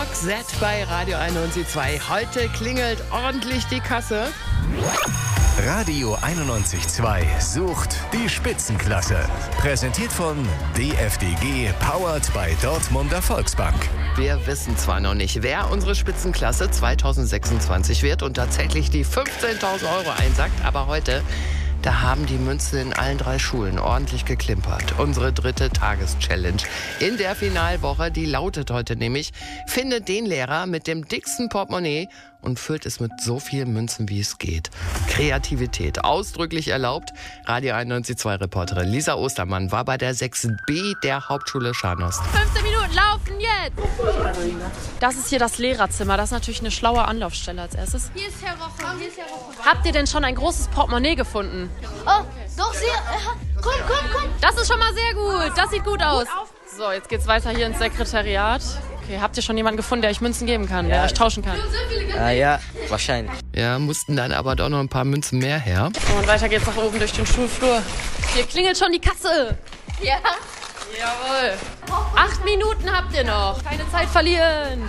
Roxette bei Radio 91.2. Heute klingelt ordentlich die Kasse. Radio 91.2 sucht die Spitzenklasse. Präsentiert von DFDG, powered by Dortmunder Volksbank. Wir wissen zwar noch nicht, wer unsere Spitzenklasse 2026 wird und tatsächlich die 15.000 Euro einsackt, aber heute, da haben die Münzen in allen 3 Schulen ordentlich geklimpert. Unsere 3. Tageschallenge in der Finalwoche, die lautet heute nämlich: Findet den Lehrer mit dem dicksten Portemonnaie und füllt es mit so vielen Münzen, wie es geht. Kreativität ausdrücklich erlaubt. Radio 91.2 Reporterin Lisa Ostermann war bei der 6b der Hauptschule Scharnost. 15 Minuten laufen jetzt! Das ist hier das Lehrerzimmer. Das ist natürlich eine schlaue Anlaufstelle als erstes. Hier ist Herr Roche, Habt ihr denn schon ein großes Portemonnaie gefunden? Oh, doch, komm. Das ist schon mal sehr gut. Das sieht gut aus. So, jetzt geht's weiter hier ins Sekretariat. Okay, habt ihr schon jemanden gefunden, der euch Münzen geben kann, der euch tauschen kann? Ja, wahrscheinlich. Ja, mussten dann aber doch noch ein paar Münzen mehr her. Und weiter geht's nach oben durch den Schulflur. Hier klingelt schon die Kasse. Ja. Jawohl. 8 Minuten habt ihr noch. Keine Zeit verlieren.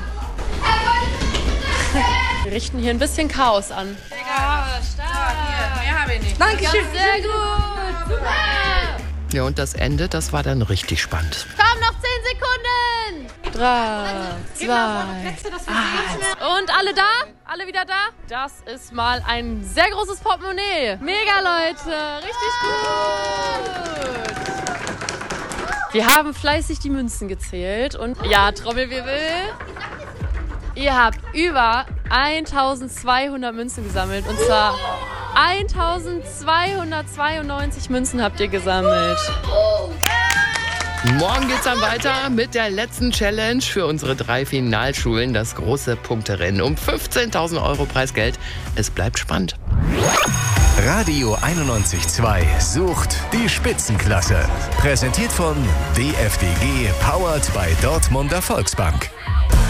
Wir richten hier ein bisschen Chaos an. Ja, stark. Mehr habe ich nicht. Dankeschön. Sehr gut. Super. Ja, und das Ende, das war dann richtig spannend. Komm, noch 10 Sekunden. 3, 2, 1. Und alle da? Alle wieder da? Das ist mal ein sehr großes Portemonnaie. Mega, Leute. Richtig gut. Wir haben fleißig die Münzen gezählt. Und ja, Trommelwirbel. Ihr habt über 1200 Münzen gesammelt. Und zwar 1292 Münzen habt ihr gesammelt. Morgen geht's dann weiter mit der letzten Challenge für unsere 3 Finalschulen, das große Punkterennen um 15.000 Euro Preisgeld. Es bleibt spannend. Radio 91.2 sucht die Spitzenklasse. Präsentiert von DFDG, powered by Dortmunder Volksbank.